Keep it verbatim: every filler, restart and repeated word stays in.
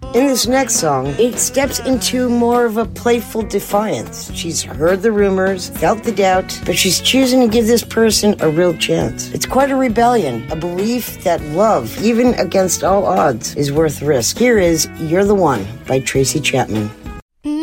In this next song, it steps into more of a playful defiance. She's heard the rumors, felt the doubt, but she's choosing to give this person a real chance. It's quite a rebellion, a belief that love, even against all odds, is worth risk. Here is You're the One by Tracy Chapman.